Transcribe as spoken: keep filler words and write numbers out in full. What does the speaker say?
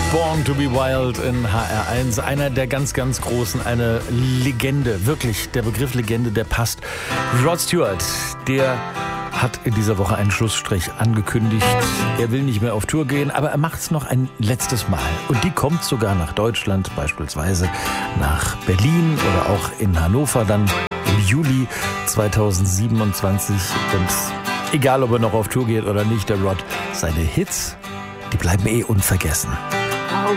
Born to be Wild in H R eins. Einer der ganz, ganz Großen, eine Legende, wirklich, der Begriff Legende, der passt. Rod Stewart, der hat in dieser Woche einen Schlussstrich angekündigt. Er will nicht mehr auf Tour gehen, aber er macht es noch ein letztes Mal. Und die kommt sogar nach Deutschland, beispielsweise nach Berlin oder auch in Hannover dann im Juli zweitausendsiebenundzwanzig. Und egal, ob er noch auf Tour geht oder nicht, der Rod, seine Hits, die bleiben eh unvergessen.